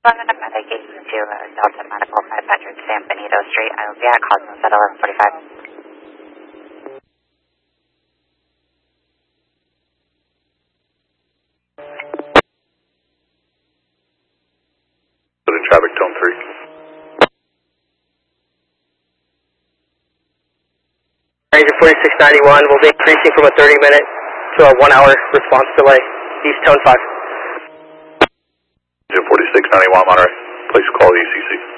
London Medicaid to Delta Medical 5 Patrick San Benito Street. I will be at Cosmos at 11:45. Traffic tone 3. Ranger 4691 will be increasing from a 30-minute to a 1-hour response delay. East tone 5. Ranger 4691 Monterey, please call the ECC.